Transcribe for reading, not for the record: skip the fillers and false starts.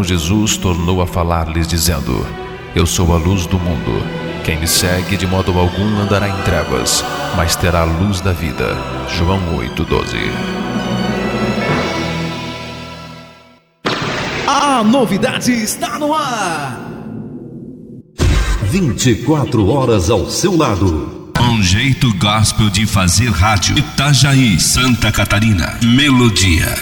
Então Jesus tornou a falar-lhes dizendo: Eu sou a luz do mundo. Quem me segue de modo algum andará em trevas, mas terá a luz da vida. João 8:12. A novidade está no ar. 24 horas ao seu lado. Um jeito gospel de fazer rádio. Itajaí, Santa Catarina. Melodia.